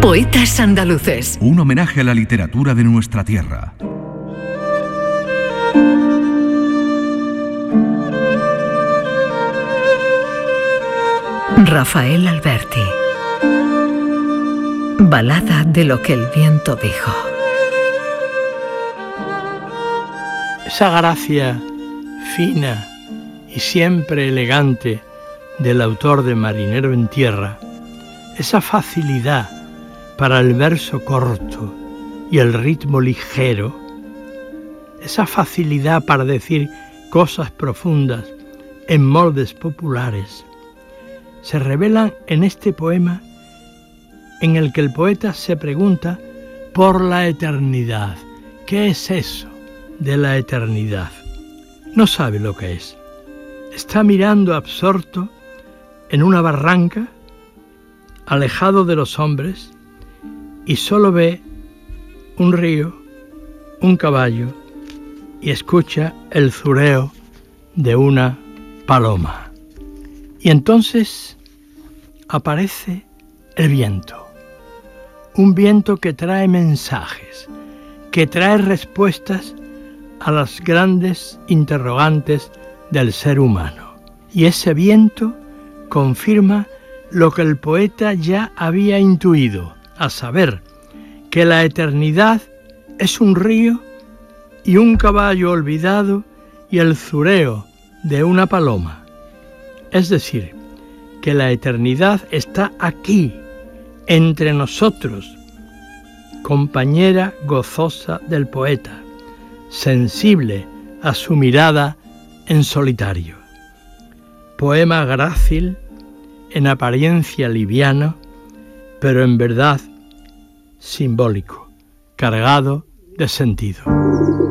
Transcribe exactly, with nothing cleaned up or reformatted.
Poetas andaluces. Un homenaje a la literatura de nuestra tierra. Rafael Alberti. Balada de lo que el viento dijo. Esa gracia fina y siempre elegante del autor de Marinero en Tierra, esa facilidad para el verso corto y el ritmo ligero, esa facilidad para decir cosas profundas en moldes populares, se revelan en este poema en el que el poeta se pregunta por la eternidad. ¿Qué es eso de la eternidad? No sabe lo que es. Está mirando absorto en una barranca, alejado de los hombres, y solo ve un río, un caballo, y escucha el zureo de una paloma. Y entonces aparece el viento, un viento que trae mensajes, que trae respuestas a las grandes interrogantes del ser humano. Y ese viento confirma lo que el poeta ya había intuido, a saber, que la eternidad es un río y un caballo olvidado y el zureo de una paloma. Es decir, que la eternidad está aquí, entre nosotros, compañera gozosa del poeta, sensible a su mirada en solitario. Poema grácil, en apariencia liviano, pero en verdad simbólico, cargado de sentido.